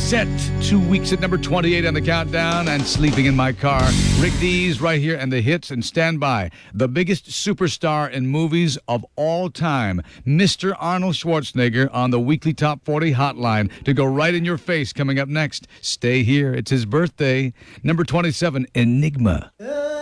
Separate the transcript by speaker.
Speaker 1: Set 2 weeks at number 28 on the countdown and Sleeping in My Car. Rick Dees right here and the hits, and stand by. The biggest superstar in movies of all time, Mr. Arnold Schwarzenegger, on the weekly Top 40 hotline to go right in your face. Coming up next, stay here. It's his birthday. Number 27, Enigma.